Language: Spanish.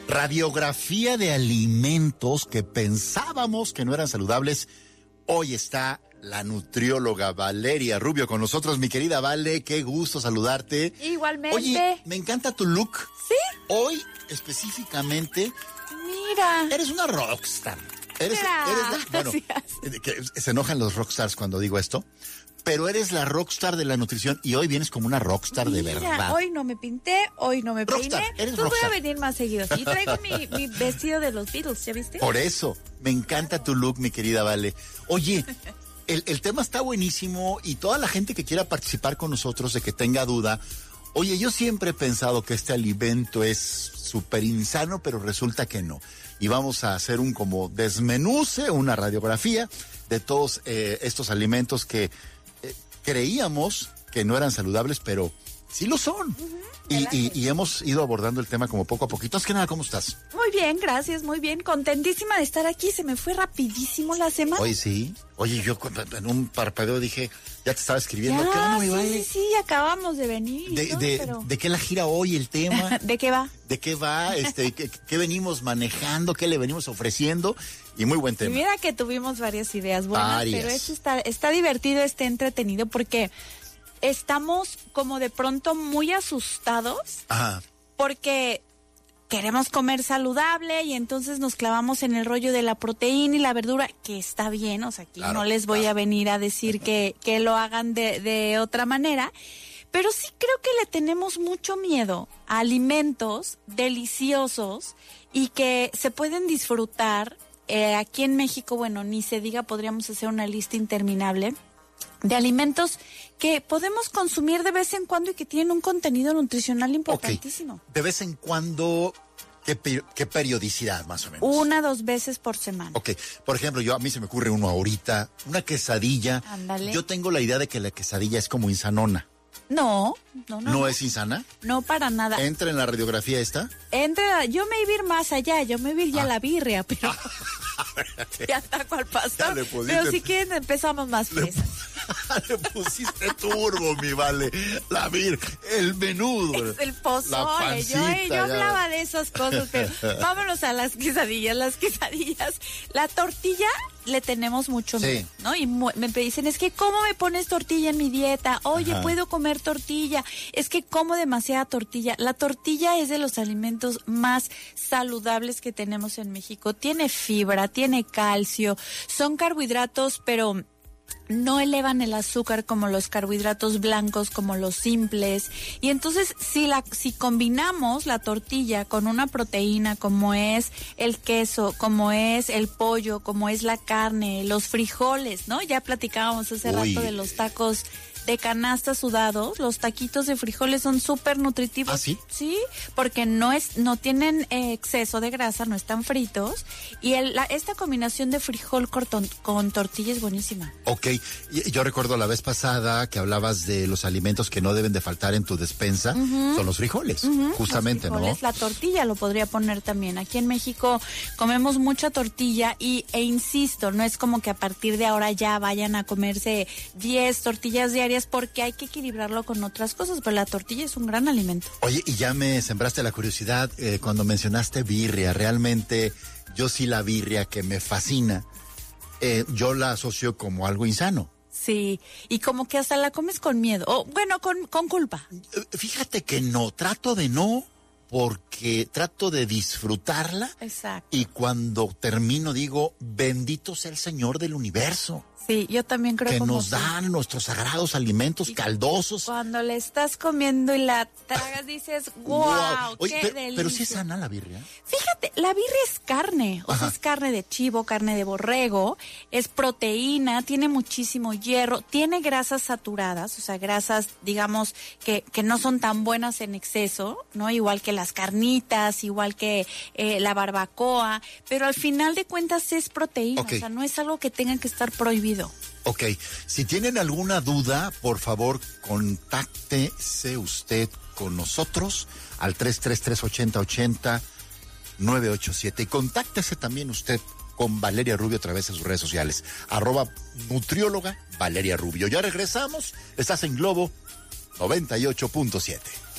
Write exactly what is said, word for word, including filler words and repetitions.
Radiografía de alimentos que pensábamos que no eran saludables. Hoy está la nutrióloga Valeria Rubio con nosotros. Mi querida Vale, qué gusto saludarte. Igualmente. Oye, me encanta tu look. ¿Sí? Hoy, específicamente, mira. Eres una rockstar. Eres, eres la, bueno, que se enojan los rockstars cuando digo esto, pero eres la rockstar de la nutrición y hoy vienes como una rockstar Mira, de verdad. Hoy no me pinté, hoy no me rockstar, peiné. Eres Tú rockstar. voy a venir más seguido. Y traigo mi, mi vestido de los Beatles, ¿ya viste? Por eso, me encanta tu look, mi querida Vale. Oye, el, el tema está buenísimo y toda la gente que quiera participar con nosotros, de que tenga duda, oye, yo siempre he pensado que este alimento es súper insano, pero resulta que no. Y vamos a hacer un como desmenuce, una radiografía de todos eh, estos alimentos que eh, creíamos que no eran saludables, pero sí lo son. Uh-huh. Y, y, y hemos ido abordando el tema como poco a poquito. Es que nada, ¿cómo estás? Muy bien, gracias, muy bien. Contentísima de estar aquí. Se me fue rapidísimo la semana. Oye, sí. Oye, yo en un parpadeo dije, ya te estaba escribiendo. Ya, ¿Qué onda, mi sí, Vale? sí, acabamos de venir. De, todo, de, pero... ¿De qué la gira hoy el tema? ¿De qué va? ¿De qué va? Este, ¿qué, ¿Qué venimos manejando? ¿Qué le venimos ofreciendo? Y muy buen tema. Y mira que tuvimos varias ideas buenas, varias. Pero esto está, está divertido, está entretenido porque estamos como de pronto muy asustados. Ajá. Porque queremos comer saludable y entonces nos clavamos en el rollo de la proteína y la verdura, que está bien, o sea, aquí claro, no les voy claro. a venir a decir que, que lo hagan de, de otra manera, pero sí creo que le tenemos mucho miedo a alimentos deliciosos y que se pueden disfrutar. Eh, aquí en México, bueno, ni se diga, podríamos hacer una lista interminable de alimentos que podemos consumir de vez en cuando y que tienen un contenido nutricional importantísimo. Okay. De vez en cuando, ¿qué, ¿qué periodicidad más o menos? Una, dos veces por semana. Ok, por ejemplo, yo a mí se me ocurre uno ahorita, una quesadilla. Ándale. Yo tengo la idea de que la quesadilla es como insanona. No, no, no. ¿No, no es insana? No, para nada. ¿Entra en la radiografía esta? Entra, yo me iba a ir más allá, yo me iba a ir ya a ah. la birria, pero... ya está cual pastor. Pero si quieren empezamos más fresas. Le pusiste turbo, mi Vale. La vir, el menudo. Es el pozole. Yo, eh, yo hablaba de esas cosas, pero vámonos a las quesadillas. Las quesadillas, la tortilla le tenemos mucho sí. miedo, ¿no? Y mu- me dicen, es que ¿cómo me pones tortilla en mi dieta? Oye, Ajá. ¿puedo comer tortilla? Es que como demasiada tortilla. La tortilla es de los alimentos más saludables que tenemos en México. Tiene fibra, tiene calcio, son carbohidratos, pero no elevan el azúcar como los carbohidratos blancos, como los simples. Y entonces, si la si combinamos la tortilla con una proteína, como es el queso, como es el pollo, como es la carne, los frijoles, ¿no? Ya platicábamos hace Uy. rato de los tacos de canasta sudados. Los taquitos de frijoles son súper nutritivos. ¿Ah, sí? Sí, porque no es no tienen eh, exceso de grasa, no están fritos. Y el, la, esta combinación de frijol con, con tortilla es buenísima. Ok, yo recuerdo la vez pasada que hablabas de los alimentos que no deben de faltar en tu despensa, uh-huh. son los frijoles, uh-huh. justamente, los frijoles, ¿no? La tortilla lo podría poner también. Aquí en México comemos mucha tortilla y, e insisto, no es como que a partir de ahora ya vayan a comerse diez tortillas diarias, porque hay que equilibrarlo con otras cosas, pero la tortilla es un gran alimento. Oye, y ya me sembraste la curiosidad eh, cuando mencionaste birria. Realmente, yo sí la birria que me fascina, eh, yo la asocio como algo insano. Sí, y como que hasta la comes con miedo, o bueno, con, con culpa. Fíjate que no, trato de no, porque trato de disfrutarla. Exacto. Y cuando termino digo, bendito sea el Señor del universo. Sí, yo también creo que como nos tú. dan nuestros sagrados alimentos y caldosos. Cuando le estás comiendo y la tragas dices, wow, wow. Oye, qué pero, delicia. Pero sí es sana la birria. Fíjate, la birria es carne, o Ajá. sea, es carne de chivo, carne de borrego, es proteína, tiene muchísimo hierro, tiene grasas saturadas, o sea, grasas, digamos, que, que no son tan buenas en exceso, ¿no? Igual que las carnitas, igual que eh, la barbacoa, pero al final de cuentas es proteína, okay. o sea, no es algo que tenga que estar prohibido. Ok, si tienen alguna duda, por favor, contáctese usted con nosotros al tres tres tres, ochenta ochenta, nueve ocho siete y contáctese también usted con Valeria Rubio a través de sus redes sociales, arroba nutrióloga Valeria Rubio. Ya regresamos, estás en Globo noventa y ocho punto siete.